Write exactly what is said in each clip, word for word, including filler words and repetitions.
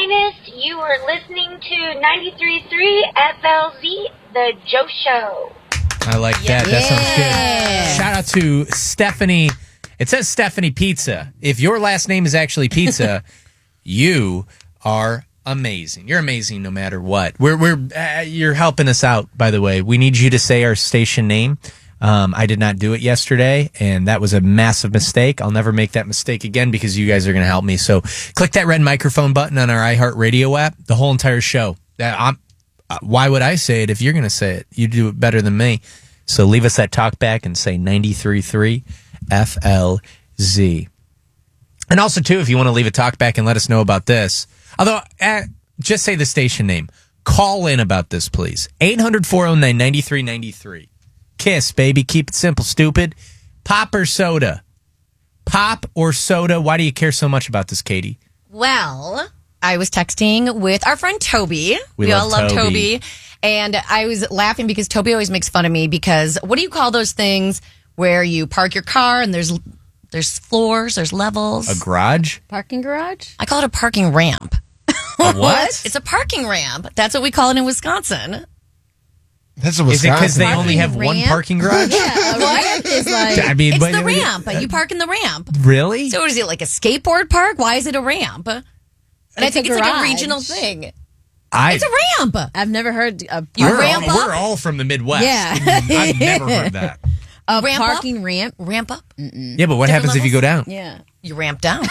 finest. You are listening to ninety-three point three F L Z, The Joe Show. I like that. Yeah. That sounds good. Shout out to Stephanie. It says Stephanie Pizza. If your last name is actually Pizza, you are amazing. You're amazing no matter what. We're we're uh, you're helping us out, by the way. We need you to say our station name. Um, I did not do it yesterday, and that was a massive mistake. I'll never make that mistake again because you guys are going to help me. So click that red microphone button on our iHeartRadio app. The whole entire show. Uh, I'm, uh, why would I say it if you're going to say it? You do it better than me. So leave us that talk back and say ninety-three point three F L Z. And also, too, if you want to leave a talk back and let us know about this, although, uh, just say the station name. Call in about this, please. eight hundred, four oh nine, nine three nine three. Kiss, baby. Keep it simple, stupid. Pop or soda? Pop or soda? Why do you care so much about this, Katie? Well, I was texting with our friend Toby. We We, love all love Toby. Toby. And I was laughing because Toby always makes fun of me because what do you call those things where you park your car and there's there's floors, there's levels? A garage? Parking garage? I call it a parking ramp. A what? It's a parking ramp. That's what we call it in Wisconsin. That's a Is it Wisconsin. because they thing. only have one ramp? parking garage? Yeah, a ramp is like... I mean, It's but- the ramp. You park in the ramp. Really? So is it like a skateboard park? Why is it a ramp? And I It's think a it's like a garage. regional thing. I, It's a ramp. I've never heard of You we're, ramp all, up? we're all from the Midwest. Yeah. I've never heard that. a ramp up? parking ramp. Ramp up. Yeah, but what Different happens if you go down? Yeah. You ramp down.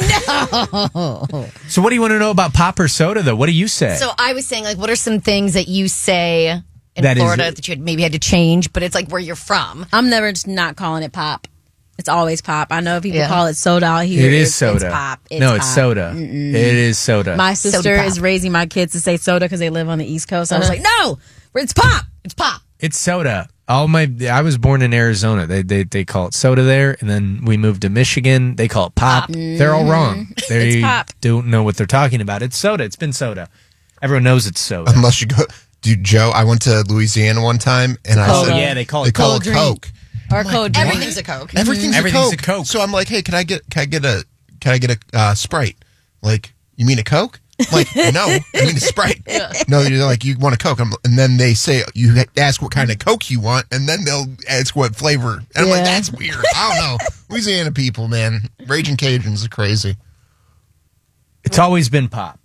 So what do you want to know about pop or soda, though? What do you say? So I was saying, like, what are some things that you say in That is- Florida that you had maybe had to change, but it's like where you're from? I'm never just not calling it pop. It's always pop. I know people Yeah. call it soda out here. it is It's- soda. It's pop. It's no, it's pop. soda. It is soda. My sister Soda pop. is raising my kids to say soda because they live on the East Coast. I was like, no, it's pop. It's pop. It's soda. All my I was born in Arizona. They they they call it soda there, and then we moved to Michigan. They call it pop. They're all wrong. They It's pop. don't know what they're talking about. It's soda. It's been soda. Everyone knows it's soda. Unless you go, dude, Joe. I went to Louisiana one time, and I oh said, yeah, they call they it call Coke. it Coke. Or code drink. Everything's a Coke. Everything's, Everything's a, a Coke. Coke. So I'm like, hey, can I get can I get a can I get a uh, Sprite? Like, you mean a Coke? I'm like, no, I mean a Sprite. No, you're like, you want a Coke, I'm, and then they say you ask what kind of Coke you want, and then they'll ask what flavor. And I'm like, Yeah. that's weird. I don't know. Louisiana people, man, Raging Cajuns are crazy. It's always been pop.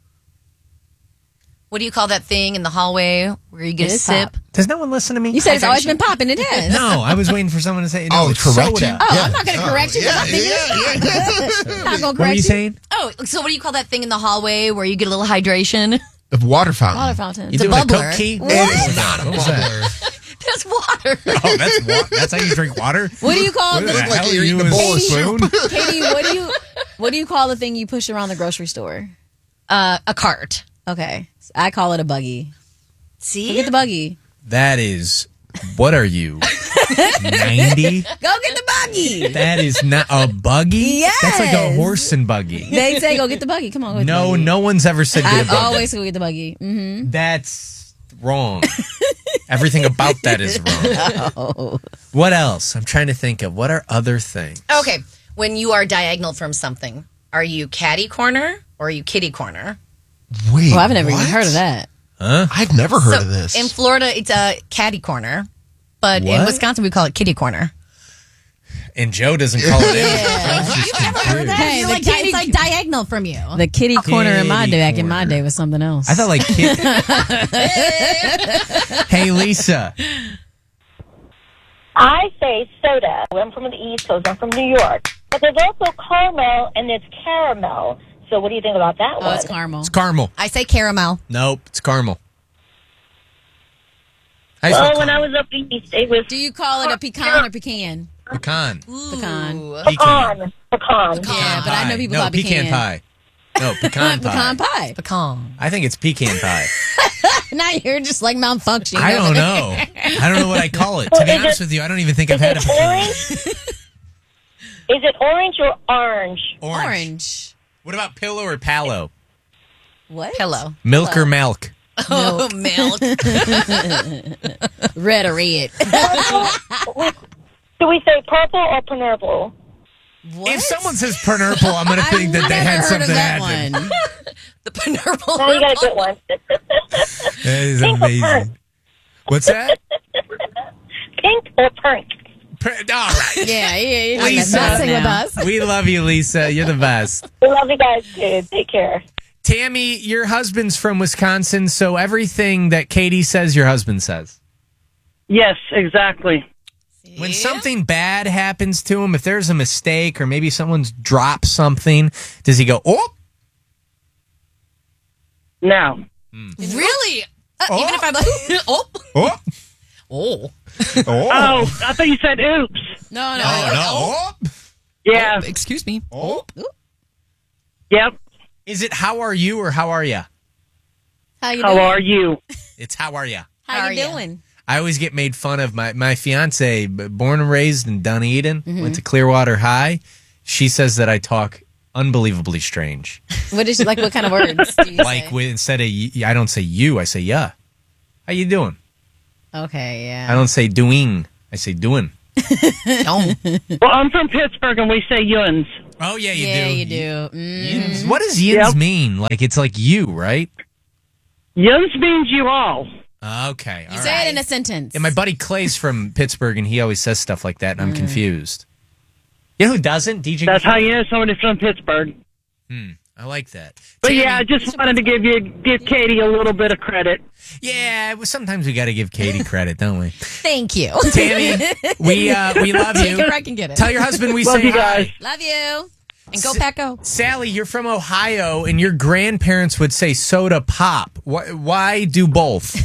What do you call that thing in the hallway where you get It a is sip? pop. Does no one listen to me? You said it's I always thought you- been popping. It has. No, I was waiting for someone to say. No, Oh, it's correct soda. you? Oh, Yeah. I'm not going to Oh, correct you. 'cause yeah, I think yeah, it's yeah. I'm not going to What were correct you saying? Oh, so what do you call that thing in the hallway where you get a little hydration? The water fountain. Water fountain. You It's a doing a bubbler. Coke key? It is not a What was that? bubbler. There's water. Oh, that's wa- that's how you drink water. What do you call What the the Look like hell you're are you eating a a bowl of spoon? soup. Katie, what do you what do you call the thing you push around the grocery store? Uh, a cart. Okay. I call it a buggy. See? Go get the buggy. That is. What are you? Ninety? Go get the buggy. That is not a buggy. Yes. That's like a horse and buggy. They say go get the buggy. Come on, go get No, the buggy. no one's ever said get a I've buggy. always go get the buggy. Mm-hmm. That's wrong. Everything about that is wrong. What else? I'm trying to think of. What are other things? Okay. When you are diagonal from something, are you catty corner or are you kitty corner? Wait, Oh, I've never what? even heard of that. Huh? I've never heard So, of this. In Florida, it's a catty corner. But in What? Wisconsin, we call it kitty corner. And Joe doesn't call it anything. I was just You've never heard of that? Hey, You're the like, kitty- it's like diagonal from you. The kitty corner in my Kitty day, back in my corner. day, was something else. I thought like kid. Hey, Lisa. I say soda. I'm from the East Coast. I'm from New York. But there's also caramel and there's caramel. So what do you think about that oh, one? it's caramel. It's caramel. I say caramel. Nope, it's caramel. I used to Well, call when I was up east, it was Do you call it a pecan or pecan? pecan. Pecan. Ooh. pecan. Pecan. Yeah, but I know pie. people no, call it pecan. pie. No, pecan pie. Pecan pie. Pecan. I think it's pecan pie. Now you're just like malfunctioning. I over don't there. know. I don't know what I call it. To be Is honest it- with you, I don't even think I've Is had a it pecan. orange? Is it orange or orange? Orange. Orange. What about pillow or palo? What? Pillow. Milk or milk? Oh, milk. Red or red. Do we say purple or purple? What? If someone says purple, I'm going to think that I've they never had heard of something that happen. one. The Purple No, you got a good Rainbow. one. That is Pink or amazing. pink? What's that? Pink or pink? Pre- All right. Yeah, yeah, you're not Lisa. messing with Now. us. We love you, Lisa. You're the best. We love you guys, too. Take care. Tammy, your husband's from Wisconsin, so everything that Katie says, your husband says. Yes, exactly. When something bad happens to him, if there's a mistake or maybe someone's dropped something, does he go, oh? No. Really? Uh, Oh. Even if I'm like, oh, Oh? oh, Oh. Oh, I thought you said oops. no, no, Oh, no. Oh. Yeah. Excuse me. Oh. Yep. Is it how are you or how are ya? How you How doing? are you? It's how are ya? How, How you are ya? doing? I always get made fun of. My, my fiance, b- born and raised in Dunedin, went to Clearwater High. She says that I talk unbelievably strange. What is like? What kind of words do you Like say? with, instead of y- I don't say you, I say yeah. How you doing? Okay, I yeah. don't say doing. I say doing. Don't. Well, I'm from Pittsburgh, and we say yuns. Oh yeah, you yeah, do. you do. Mm. Yins. What does yins Yep. mean? Like it's like you, right? Yuns means you all. Okay. all Say right. it in a sentence. And my buddy Clay's from Pittsburgh, and he always says stuff like that, and I'm confused. You know who doesn't? D J. That's how you know somebody's from Pittsburgh. I like that. But Tammy- yeah, I just wanted to give you give Katie a little bit of credit. yeah. well, Sometimes we got to give Katie credit, don't we? Thank you. Tammy, we uh, we love Take you. it where I can get it. Tell your husband we Love say you hi. guys. Love you. And go Pack Go. Sally, you're from Ohio, and your grandparents would say soda pop. Why, why do both?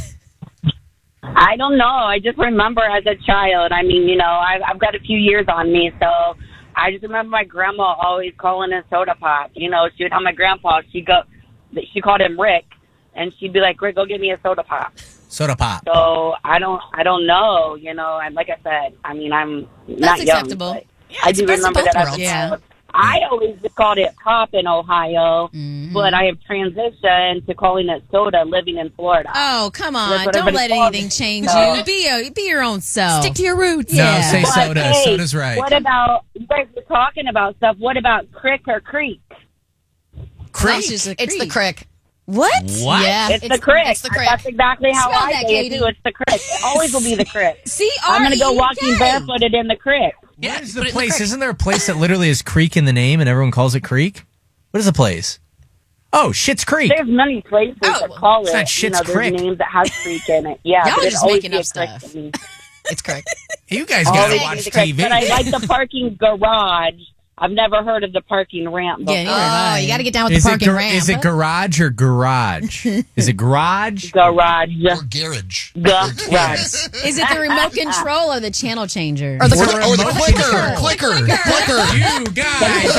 I don't know. I just remember as a child. I mean, you know, I've, I've got a few years on me, so I just remember my grandma always calling it soda pop. You know, she would tell my grandpa, she go, she called him Rick, and she'd be like, Rick, go get me a soda pop. Soda pop. So I don't, I don't know. You know, and like I said, I mean, I'm not young, acceptable. but Yeah, I it's do the best of remember both that as a worlds. Yeah. child. I always just called it pop in Ohio, but I have transitioned to calling it soda living in Florida. Oh, come That's on. what Don't everybody let calls anything it. change No. you. Be a, be your own self. Stick to your roots. No, Yeah. say But, soda. hey, Soda's right. What about, you guys were talking about stuff, what about crick or creek? Creek. It's just a It's the creek. crick. What? What? Yeah. It's, the crick. It's the crick. That's exactly how Spell I that, say it, Katie. too. It's the crick. It always will be the crick. C I'm R going to go E walking K. barefooted in the crick. What is put the it in the place? creek. Isn't there a place that literally has Creek in the name and everyone calls it Creek? What is the place? Oh, Schitt's Creek. There's many places Oh, that call it's it. not you Schitt's know, there's Creek. names that have creek in it. Yeah, Y'all but are it just always making be up a crick stuff. to me. It's correct. You guys gotta Always watch be the crick. T V. But I like the parking garage. I've never heard of the parking ramp before. Yeah, neither have Oh, I. you got to get down with Is the it, parking gar- ramp. is it garage or garage? Is it garage? Garage. Or garage. Garage. Is it the remote control or the channel changer? Or the Or click- Oh, the remote clicker, control. clicker, clicker. You guys.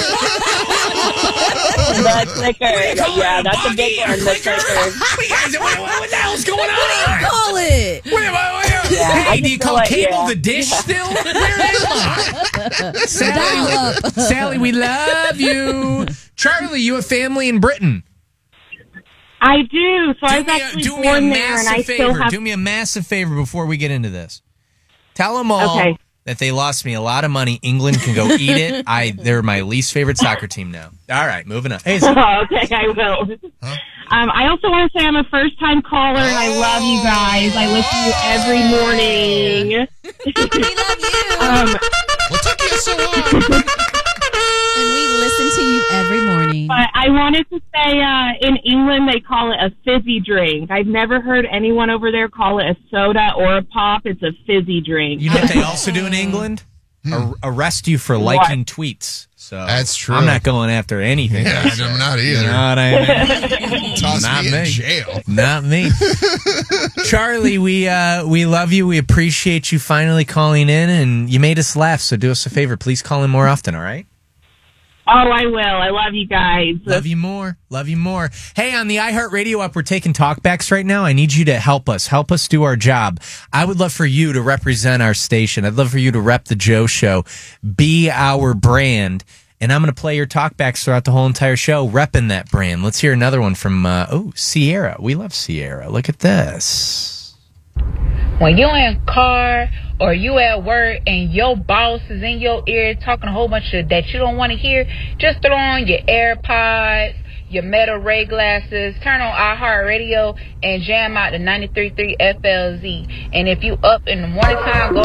The clicker. Yeah, that's a big one. The clicker. What, guys, what, what, what the hell's going on? Call it. Wait, wait, wait. Yeah, I Hey, do you just feel call like, cable yeah. the dish still? Where am I? Sally, Sally, we love you. Charlie, you have family in Britain. I do. So I Do was me, a, actually do me a born there, and I massive still favor. have. Do me a massive favor before we get into this. Tell them all Okay. that they lost me a lot of money. England can go eat it. I They're my least favorite soccer team now. All right, moving on. Hey, so- Oh, okay, I will. Um, I also want to say I'm a first-time caller, and I love you guys. I listen to you every morning. We love you. Um, What took you so long? And we listen to you every morning. but I wanted to say, uh, in England they call it a fizzy drink. I've never heard anyone over there call it a soda or a pop. It's a fizzy drink. you know what they also do in England? Ar- arrest you for liking tweets. So That's true. I'm not going after anything. Yeah, I'm not You know either. what I mean? Toss Not me in me. jail. Not me. Charlie, we uh, we love you. We appreciate you finally calling in, and you made us laugh. So do us a favor. Please call in more often, all right? Oh, I will. I love you guys. Love you more. Love you more. Hey, on the iHeartRadio app, we're taking talkbacks right now. I need you to help us. Help us do our job. I would love for you to represent our station. I'd love for you to rep the Joe Show. Be our brand. And I'm going to play your talkbacks throughout the whole entire show, repping that brand. Let's hear another one from, uh, oh, Sierra. We love Sierra. Look at this. When you in a car or you at work and your boss is in your ear talking a whole bunch of that you don't want to hear, just throw on your AirPods, your metal ray glasses, turn on iHeartRadio, and jam out to ninety-three point three F L Z. And if you up in the morning time, go